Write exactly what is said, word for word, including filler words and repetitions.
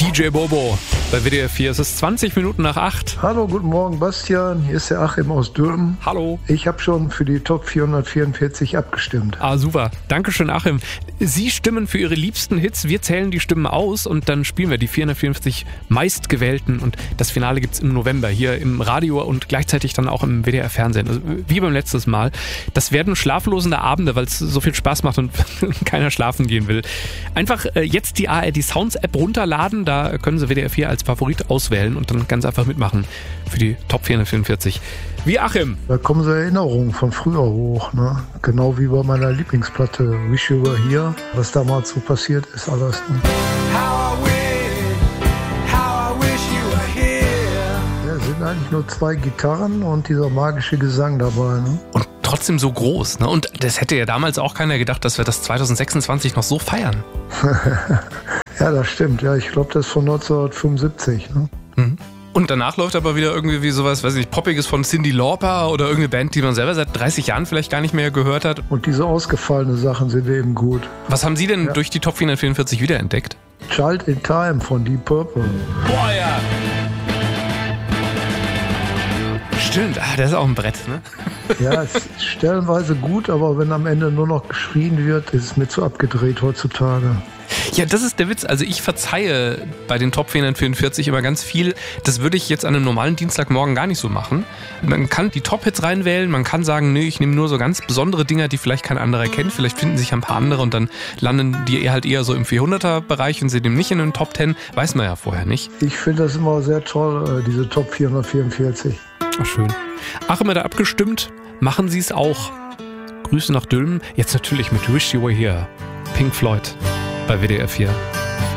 J Bobo bei W D R vier. Es ist zwanzig Minuten nach acht. Hallo, guten Morgen, Bastian. Hier ist der Achim aus Dürben. Hallo. Ich habe schon für die Top vierhundertvierundvierzig abgestimmt. Ah, super. Dankeschön, Achim. Sie stimmen für Ihre liebsten Hits. Wir zählen die Stimmen aus und dann spielen wir die vierhundertvierundfünfzig meistgewählten. Und das Finale gibt's im November hier im Radio und gleichzeitig dann auch im W D R-Fernsehen. Also wie beim letzten Mal. Das werden schlaflosende Abende, weil es so viel Spaß macht und keiner schlafen gehen will. Einfach äh, jetzt die A R D Sounds App runterladen. Da können Sie W D R vier als Favorit auswählen und dann ganz einfach mitmachen für die Top vierhundertvierundvierzig. Wie Achim. Da kommen so Erinnerungen von früher hoch, ne? Genau wie bei meiner Lieblingsplatte Wish You Were Here, was damals so passiert ist alles. Ne? Ja, es sind eigentlich nur zwei Gitarren und dieser magische Gesang dabei. Ne? Und trotzdem so groß, ne? Und das hätte ja damals auch keiner gedacht, dass wir das zwanzig sechsundzwanzig noch so feiern. Ja, das stimmt. Ja, ich glaube, das ist von neunzehnhundertfünfundsiebzig. Ne? Mhm. Und danach läuft aber wieder irgendwie wie sowas, weiß ich nicht, Poppiges von Cyndi Lauper oder irgendeine Band, die man selber seit dreißig Jahren vielleicht gar nicht mehr gehört hat. Und diese ausgefallenen Sachen sind eben gut. Was haben Sie denn ja. durch die Top vierhundertvierundvierzig wiederentdeckt? Child in Time von Deep Purple. Boah, ja! Stimmt, ah, das ist auch ein Brett, ne? Ja, es ist stellenweise gut, aber wenn am Ende nur noch geschrien wird, ist es mir zu abgedreht heutzutage. Ja, das ist der Witz. Also ich verzeihe bei den Top vierhundertvierundvierzig immer ganz viel. Das würde ich jetzt an einem normalen Dienstagmorgen gar nicht so machen. Man kann die Top-Hits reinwählen, man kann sagen, nö, ich nehme nur so ganz besondere Dinger, die vielleicht kein anderer kennt. Vielleicht finden sich ein paar andere und dann landen die halt eher so im vierhunderter-Bereich und sind eben nicht in den Top zehn. Weiß man ja vorher nicht. Ich finde das immer sehr toll, diese Top vierhundertvierundvierzig. Ach, schön. Achim hat da abgestimmt. Machen Sie es auch. Grüße nach Dülmen. Jetzt natürlich mit Wish You Were Here. Pink Floyd bei W D R vier.